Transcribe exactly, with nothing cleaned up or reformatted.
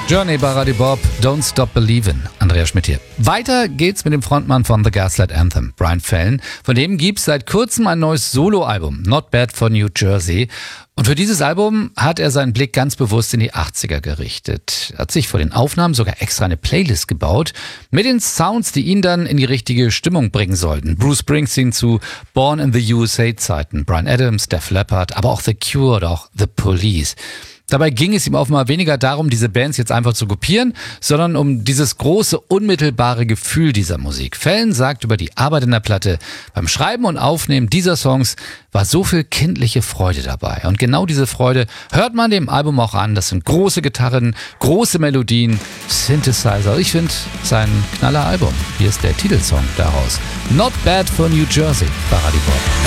Journey bei Radio Bob, Don't Stop Believin'. Andreas Schmidt hier. Weiter geht's mit dem Frontmann von The Gaslight Anthem, Brian Fallon. Von dem gibt's seit kurzem ein neues Soloalbum, Not Bad for New Jersey. Und für dieses Album hat er seinen Blick ganz bewusst in die achtziger gerichtet. Er hat sich vor den Aufnahmen sogar extra eine Playlist gebaut mit den Sounds, die ihn dann in die richtige Stimmung bringen sollten. Bruce Springsteen zu Born in the U S A-Zeiten, Bryan Adams, Def Leppard, aber auch The Cure oder auch The Police. Dabei ging es ihm offenbar weniger darum, diese Bands jetzt einfach zu kopieren, sondern um dieses große, unmittelbare Gefühl dieser Musik. Fallon sagt über die Arbeit in der Platte: Beim Schreiben und Aufnehmen dieser Songs war so viel kindliche Freude dabei. Und genau diese Freude hört man dem Album auch an. Das sind große Gitarren, große Melodien, Synthesizer. Ich finde, es ist ein knaller Album. Hier ist der Titelsong daraus. Not Bad for New Jersey bei Radio Bob.